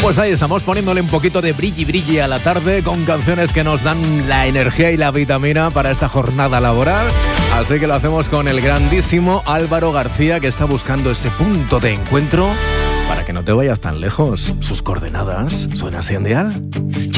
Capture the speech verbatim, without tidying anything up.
Pues ahí estamos poniéndole un poquito de brilli brilli a la tarde con canciones que nos dan la energía y la vitamina para esta jornada laboral. Así que lo hacemos con el grandísimo Álvaro García, que está buscando ese punto de encuentro para que no te vayas tan lejos. Sus coordenadas suenan así en dial.